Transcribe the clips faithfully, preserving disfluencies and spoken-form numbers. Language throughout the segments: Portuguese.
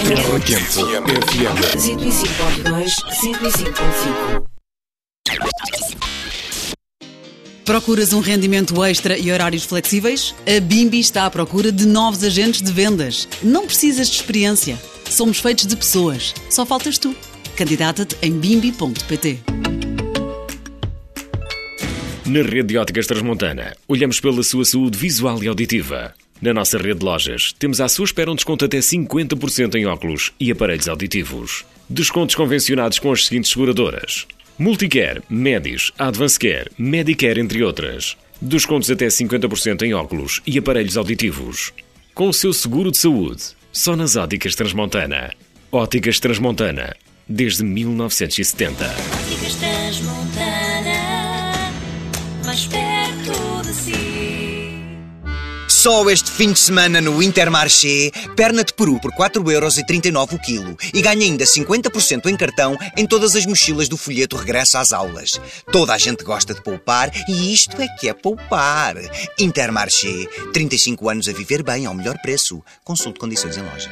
Terra Quente F M cento e cinco ponto dois, cento e cinco ponto cinco. Procuras um rendimento extra e horários flexíveis? A Bimbi está à procura de novos agentes de vendas. Não precisas de experiência. Somos feitos de pessoas. Só faltas tu. Candidata-te em bimbi ponto pt. Na rede de óticas Transmontana, olhamos pela sua saúde visual e auditiva. Na nossa rede de lojas, temos à sua espera um desconto até cinquenta por cento em óculos e aparelhos auditivos. Descontos convencionados com as seguintes seguradoras: Multicare, Medis, Advance Care, Medicare, entre outras. Descontos até cinquenta por cento em óculos e aparelhos auditivos. Com o seu seguro de saúde, só nas óticas Transmontana. Óticas Transmontana, desde mil novecentos e setenta. Óticas Transmontana, mais perto de si. Só este fim de semana no Intermarché, perna de peru por quatro euros e trinta e nove o quilo e ganha ainda cinquenta por cento em cartão em todas as mochilas do folheto Regresso às Aulas. Toda a gente gosta de poupar e isto é que é poupar. Intermarché, trinta e cinco anos a viver bem ao melhor preço. Consulte condições em loja.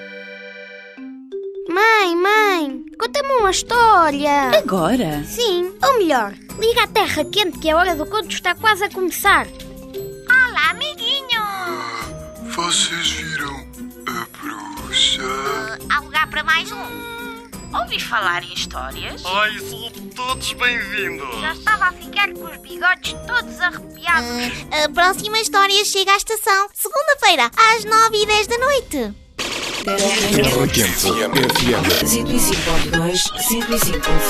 Mãe, mãe, conta-me uma história. Agora? Sim, ou melhor, liga à Terra Quente que a hora do conto está quase a começar. Olá, amiguinho. Vocês viram a bruxa? Uh, há lugar para mais um. Ouvi falar em histórias? Ai, são todos bem-vindos. Já estava a ficar com os bigodes todos arrepiados. Uh, a próxima história chega à estação segunda-feira, às nove e dez da noite. Terra Quente F M cento e cinco ponto dois, cento e cinco ponto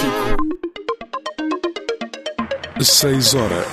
cinco. seis horas.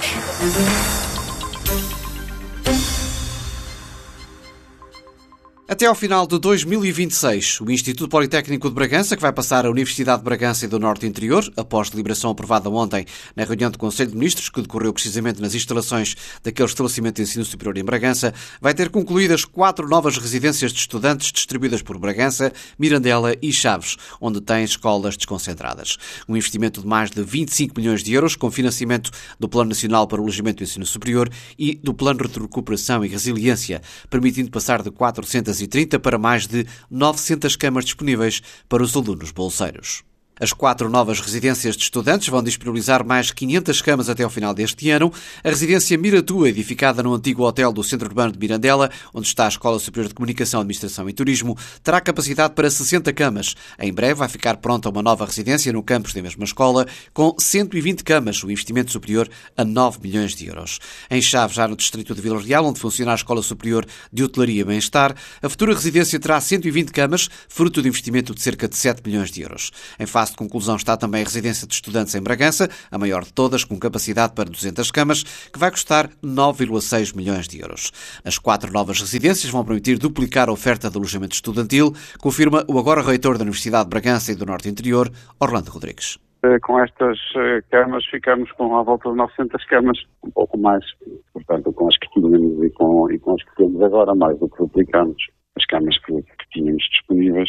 Até ao final de dois mil e vinte e seis, o Instituto Politécnico de Bragança, que vai passar a Universidade de Bragança e do Norte Interior, após deliberação aprovada ontem na reunião do Conselho de Ministros, que decorreu precisamente nas instalações daquele estabelecimento de ensino superior em Bragança, vai ter concluídas quatro novas residências de estudantes distribuídas por Bragança, Mirandela e Chaves, onde tem escolas desconcentradas. Um investimento de mais de vinte e cinco milhões de euros, com financiamento do Plano Nacional para o Alojamento e Ensino Superior e do Plano de Recuperação e Resiliência, permitindo passar de quatrocentos e trinta para mais de novecentas camas disponíveis para os alunos bolseiros. As quatro novas residências de estudantes vão disponibilizar mais quinhentas camas até ao final deste ano. A residência Miratua, edificada no antigo hotel do Centro Urbano de Mirandela, onde está a Escola Superior de Comunicação, Administração e Turismo, terá capacidade para sessenta camas. Em breve vai ficar pronta uma nova residência no campus da mesma escola, com cento e vinte camas, o investimento superior a nove milhões de euros. Em Chaves, já no distrito de Vila Real, onde funciona a Escola Superior de Hotelaria e Bem-Estar, a futura residência terá cento e vinte camas, fruto de investimento de cerca de sete milhões de euros. Em fase de conclusão está também a residência de estudantes em Bragança, a maior de todas, com capacidade para duzentas camas, que vai custar nove vírgula seis milhões de euros. As quatro novas residências vão permitir duplicar a oferta de alojamento estudantil, confirma o agora reitor da Universidade de Bragança e do Norte Interior, Orlando Rodrigues. Com estas camas ficamos com à volta de novecentas camas, um pouco mais, portanto, com as que tínhamos e com, e com as que temos agora, mais do que duplicamos as camas que, que tínhamos disponíveis.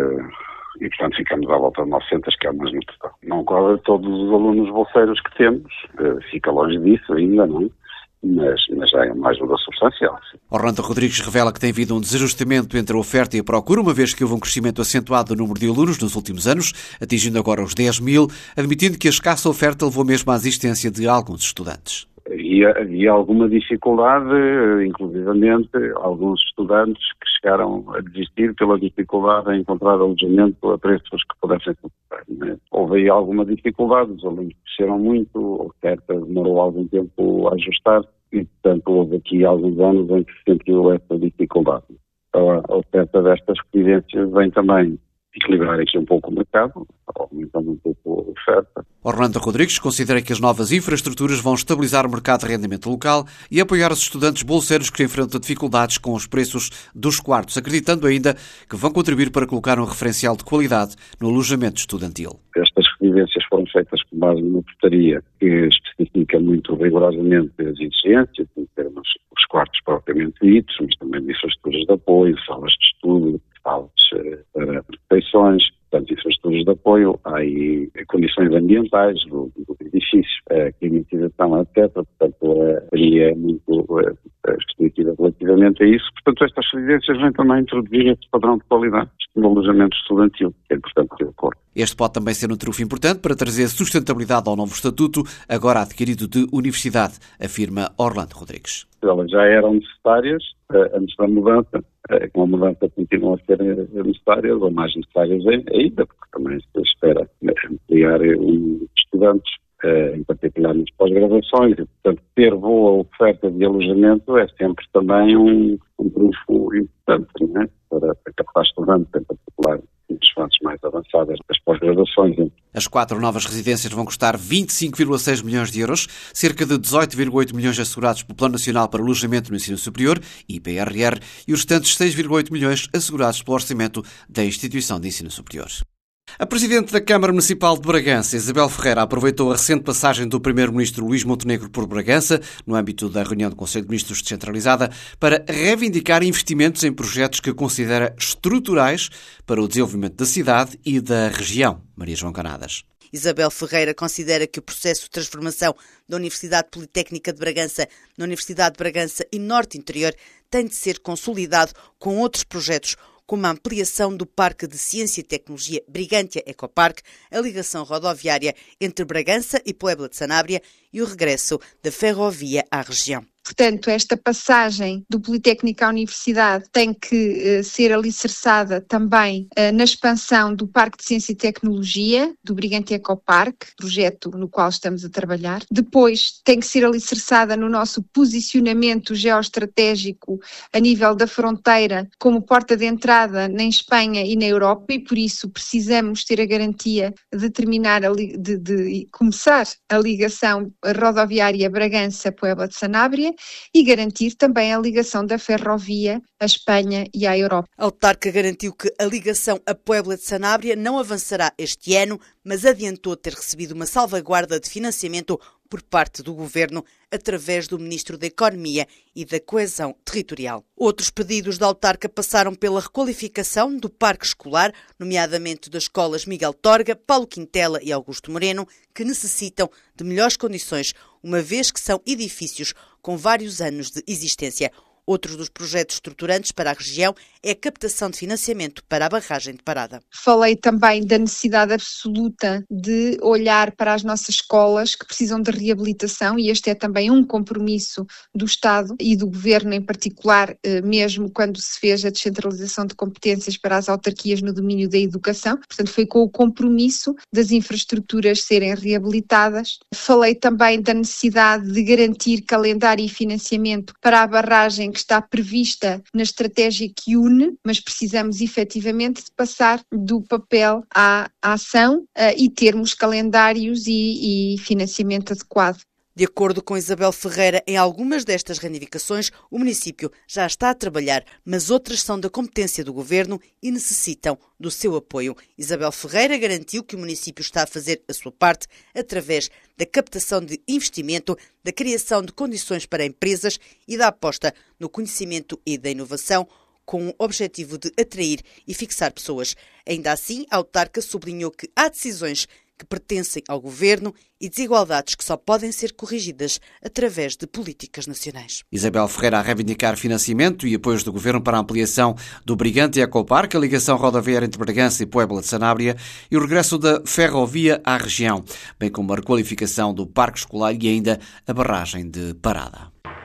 E, portanto, ficamos à volta de novecentas camas no total. Não cobre todos os alunos bolseiros que temos, fica longe disso ainda, não é? Mas, mas já é uma ajuda substancial. Sim. Orlando Rodrigues revela que tem havido um desajustamento entre a oferta e a procura, uma vez que houve um crescimento acentuado do número de alunos nos últimos anos, atingindo agora os dez mil, admitindo que a escassa oferta levou mesmo à existência de alguns estudantes. Havia, havia alguma dificuldade, inclusivamente alguns estudantes que chegaram a desistir pela dificuldade em encontrar alojamento a preços que pudessem comprar. Né? Houve aí alguma dificuldade, os alunos cresceram muito, a oferta demorou algum tempo a ajustar e, portanto, houve aqui alguns anos em que se sentiu essa dificuldade. Então, a oferta destas residências vem também equilibrar aqui um pouco o mercado, aumentando um pouco a oferta. Orlando Rodrigues considera que as novas infraestruturas vão estabilizar o mercado de arrendamento local e apoiar os estudantes bolseiros que enfrentam dificuldades com os preços dos quartos, acreditando ainda que vão contribuir para colocar um referencial de qualidade no alojamento estudantil. Estas residências foram feitas com base numa portaria que especifica muito rigorosamente as exigências, em termos dos quartos propriamente ditos, mas também de infraestruturas de apoio, salas de estudo, salas para refeições, portanto, infraestruturas de apoio, há aí condições ambientais do, do edifício, a climatização, etcétera. Portanto, a portaria é muito restritiva relativamente a isso. Portanto, estas residências vêm também introduzir este padrão de qualidade no alojamento estudantil, que é importante ter acordo. Este pode também ser um trunfo importante para trazer sustentabilidade ao novo estatuto, agora adquirido de universidade, afirma Orlando Rodrigues. Elas já eram necessárias uh, antes da mudança, uh, com a mudança continuam a ser necessárias, ou mais necessárias ainda, porque também se espera ampliar um estudantes, uh, em particular nas pós-graduações, e, portanto, ter boa oferta de alojamento é sempre também um, um trunfo importante, não é? Para, para captar estudantes, em particular nas fases mais avançadas das pós-graduações. As quatro novas residências vão custar vinte e cinco vírgula seis milhões de euros, cerca de dezoito vírgula oito milhões assegurados pelo Plano Nacional para o Alojamento no Ensino Superior, I P R R, e os restantes seis vírgula oito milhões assegurados pelo orçamento da Instituição de Ensino Superior. A Presidente da Câmara Municipal de Bragança, Isabel Ferreira, aproveitou a recente passagem do Primeiro-Ministro Luís Montenegro por Bragança, no âmbito da reunião do Conselho de Ministros descentralizada, para reivindicar investimentos em projetos que considera estruturais para o desenvolvimento da cidade e da região. Maria João Canadas. Isabel Ferreira considera que o processo de transformação da Universidade Politécnica de Bragança na Universidade de Bragança e Norte Interior tem de ser consolidado com outros projetos, como a ampliação do Parque de Ciência e Tecnologia Brigantia Ecoparque, a ligação rodoviária entre Bragança e Puebla de Sanabria e o regresso da ferrovia à região. Portanto, esta passagem do Politécnico à Universidade tem que uh, ser alicerçada também uh, na expansão do Parque de Ciência e Tecnologia, do Brigantia Ecoparque, projeto no qual estamos a trabalhar. Depois, tem que ser alicerçada no nosso posicionamento geoestratégico a nível da fronteira, como porta de entrada na Espanha e na Europa, e por isso precisamos ter a garantia de terminar, a li- de, de começar a ligação rodoviária Bragança-Puebla de Sanabria, e garantir também a ligação da ferrovia à Espanha e à Europa. A autarca garantiu que a ligação a Puebla de Sanabria não avançará este ano, mas adiantou ter recebido uma salvaguarda de financiamento por parte do Governo através do Ministro da Economia e da Coesão Territorial. Outros pedidos da autarca passaram pela requalificação do parque escolar, nomeadamente das escolas Miguel Torga, Paulo Quintela e Augusto Moreno, que necessitam de melhores condições, uma vez que são edifícios com vários anos de existência. Outro dos projetos estruturantes para a região é a captação de financiamento para a barragem de Parada. Falei também da necessidade absoluta de olhar para as nossas escolas que precisam de reabilitação, e este é também um compromisso do Estado e do Governo em particular, mesmo quando se fez a descentralização de competências para as autarquias no domínio da educação. Portanto, foi com o compromisso das infraestruturas serem reabilitadas. Falei também da necessidade de garantir calendário e financiamento para a barragem que está prevista na estratégia que une, mas precisamos efetivamente de passar do papel à ação uh, e termos calendários e, e financiamento adequado. De acordo com Isabel Ferreira, em algumas destas reivindicações, o município já está a trabalhar, mas outras são da competência do Governo e necessitam do seu apoio. Isabel Ferreira garantiu que o município está a fazer a sua parte através da captação de investimento, da criação de condições para empresas e da aposta no conhecimento e da inovação, com o objetivo de atrair e fixar pessoas. Ainda assim, a autarca sublinhou que há decisões que pertencem ao Governo e desigualdades que só podem ser corrigidas através de políticas nacionais. Isabel Ferreira a reivindicar financiamento e apoios do Governo para a ampliação do Brigantia Ecoparque, a ligação rodoviária entre Bragança e Puebla de Sanabria e o regresso da ferrovia à região, bem como a requalificação do parque escolar e ainda a barragem de Parada.